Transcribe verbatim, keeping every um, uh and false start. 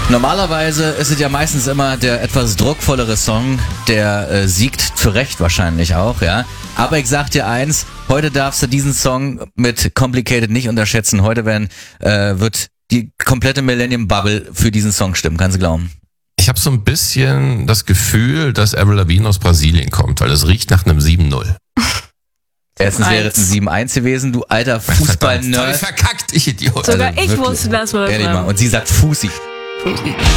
Normalerweise ist es ja meistens immer der etwas druckvollere Song, der äh, siegt, zu Recht wahrscheinlich auch, ja. Aber ich sag dir eins, heute darfst du diesen Song mit Complicated nicht unterschätzen. Heute werden, äh, wird die komplette Millennium Bubble für diesen Song stimmen, kannst du glauben. Ich habe so ein bisschen das Gefühl, dass Avril Lavigne aus Brasilien kommt, weil es riecht nach einem sieben null. Erstens wäre es ein sieben eins gewesen, du alter Fußball-Nerd. Verkackt, ich Idiot. Sogar Also ich wirklich. wusste das mal. Ehrlich mal. Und sie sagt Fusi.